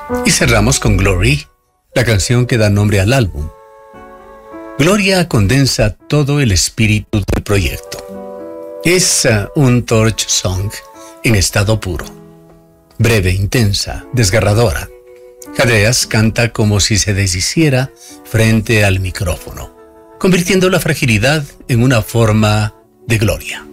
Y cerramos con Glory, la canción que da nombre al álbum. Gloria condensa todo el espíritu del proyecto. Es un torch song en estado puro. Breve, intensa, desgarradora. Andreas canta como si se deshiciera frente al micrófono, convirtiendo la fragilidad en una forma de gloria.